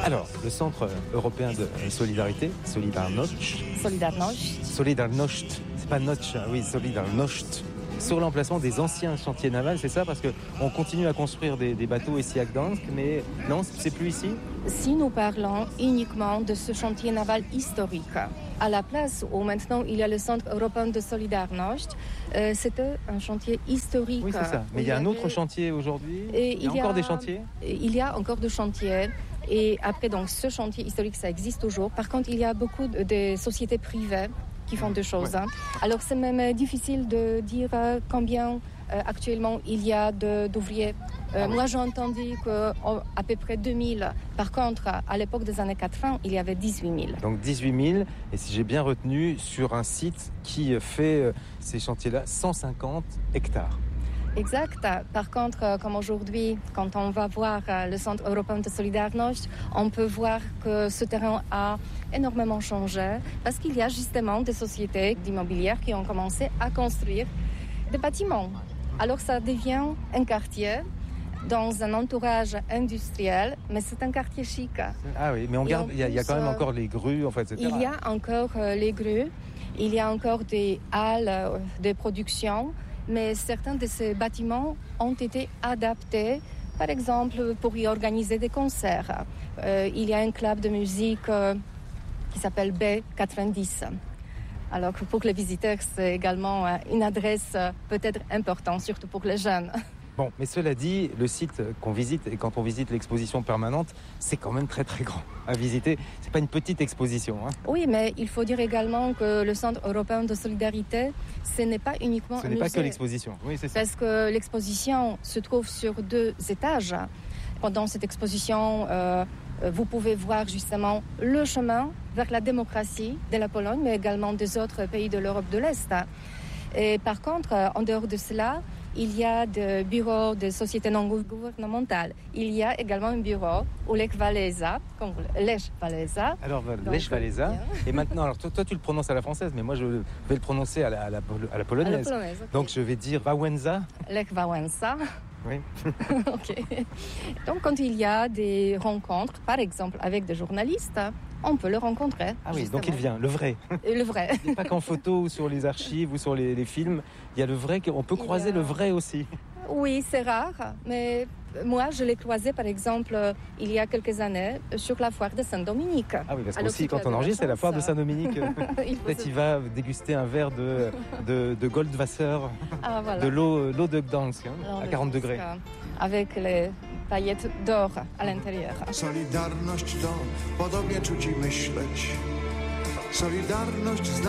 Alors, le Centre européen de solidarité, Solidarność. Solidarność. C'est pas Notch, oui, Solidarność. Sur l'emplacement des anciens chantiers navals, c'est ça? Parce qu'on continue à construire des bateaux ici à Gdansk, mais non, c'est plus ici? Si nous parlons uniquement de ce chantier naval historique, à la place où maintenant il y a le Centre européen de Solidarność, c'était un chantier historique. Oui, c'est ça. Mais il y a un autre chantier aujourd'hui? Il y a encore des chantiers? Il y a encore des chantiers. Et après, donc, ce chantier historique, ça existe toujours. Par contre, il y a beaucoup de sociétés privées qui font des choses. Ouais. Alors, c'est même difficile de dire combien actuellement il y a d'ouvriers. Moi, j'ai entendu qu'à peu près 2000. Par contre, à l'époque des années 80, il y avait 18 000. Donc 18 000, et si j'ai bien retenu, sur un site qui fait ces chantiers-là, 150 hectares. Exact. Par contre, comme aujourd'hui, quand on va voir le Centre européen de Solidarność, on peut voir que ce terrain a énormément changé parce qu'il y a justement des sociétés d'immobilières qui ont commencé à construire des bâtiments. Alors ça devient un quartier dans un entourage industriel, mais c'est un quartier chic. Ah oui, mais on garde, il y a quand même encore les grues, en fait, etc. Il y a encore les grues, il y a encore des halles de production. Mais certains de ces bâtiments ont été adaptés, par exemple, pour y organiser des concerts. Il y a un club de musique qui s'appelle B90. Alors que pour les visiteurs, c'est également une adresse peut-être importante, surtout pour les jeunes. Bon, mais cela dit, le site qu'on visite, et quand on visite l'exposition permanente, c'est quand même très très grand à visiter. C'est pas une petite exposition. Hein. Oui, mais il faut dire également que le Centre européen de solidarité, ce n'est pas uniquement un musée. Ce n'est pas que l'exposition, oui, c'est ça. Parce que l'exposition se trouve sur 2 étages. Pendant cette exposition, vous pouvez voir justement le chemin vers la démocratie de la Pologne, mais également des autres pays de l'Europe de l'Est. Et par contre, en dehors de cela, il y a des bureaux de sociétés non gouvernementales. Il y a également un bureau au Lech Walesa. Alors, Lech Walesa. Et maintenant, alors toi, tu le prononces à la française, mais moi, je vais le prononcer à la polonaise. Okay. Donc, je vais dire Wałęsa. Lech Wałęsa. Oui. Ok. Donc, quand il y a des rencontres, par exemple, avec des journalistes, on peut le rencontrer. Ah oui, justement. donc il vient, le vrai. Le vrai. Il n'y a pas qu'en photo ou sur les archives ou sur les films. Il y a le vrai, on peut croiser le vrai aussi. Oui, c'est rare, mais moi, je l'ai croisé, par exemple, il y a quelques années, sur la foire de Saint-Dominique. Ah oui, parce qu'aussi, quand on enregistre, c'est la foire de Saint-Dominique. Peut-être il va déguster un verre de Goldwasser, de l'eau de Gdansk, à 40 degrés. Avec les paillettes d'or à l'intérieur. Solidarność to podobnie czuć i myśleć. Solidarność